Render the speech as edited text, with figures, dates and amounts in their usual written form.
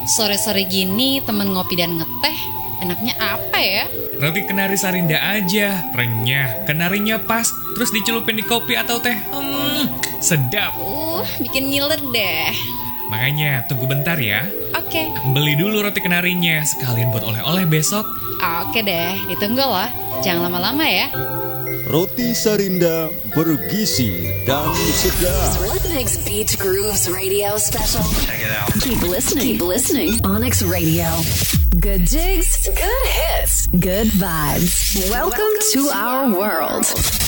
Sore-sore gini temen ngopi dan ngeteh, enaknya apa ya? Roti kenari Sarinda aja, renyah, kenarinya pas, terus dicelupin di kopi atau teh. Sedap. Bikin ngiler deh. Makanya tunggu bentar ya. Oke. Beli dulu roti kenarinya, sekalian buat oleh-oleh besok. Oke deh, ditunggu loh. Jangan lama-lama ya. Roti Sarinda bergizi dan segar. Rhythmix Beach Grooves Radio Special. Check it out. Keep listening. Onyx Radio. Good jigs, good hits, good vibes. Welcome to our world.